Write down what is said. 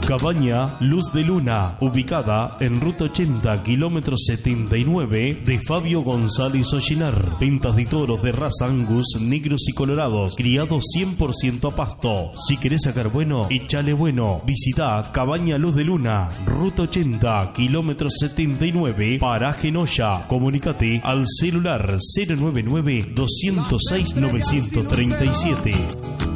Cabaña Luz de Luna, ubicada en ruta 80, kilómetro 79 de Fabio González Ollinar. Ventas de toros de raza Angus, negros y colorados, criados 100% a pasto. Si querés sacar bueno, échale bueno. Visita Cabaña Luz de Luna, ruta 80, kilómetro 79, Paraje Noya. Comunicate al celular 099 206 937.